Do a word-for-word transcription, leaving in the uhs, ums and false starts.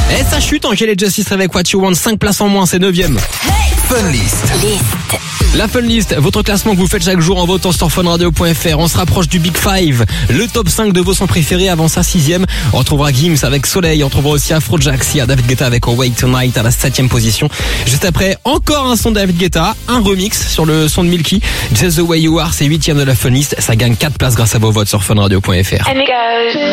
Et ça chute, Angèle et Justice avec What You Want, cinq places en moins, c'est neuvième. Funlist. La Funlist, votre classement que vous faites chaque jour en votant sur funradio point f r. On se rapproche du Big Five, le top cinq de vos sons préférés avant sa sixième. On retrouvera Gims avec Soleil, on retrouvera aussi Afrojack, il y a David Guetta avec Awake Tonight à la septième position. Juste après, encore un son de David Guetta, un remix sur le son de Milky. Just the Way You Are, c'est huitième de la Funlist. Ça gagne quatre places grâce à vos votes sur funradio point f r.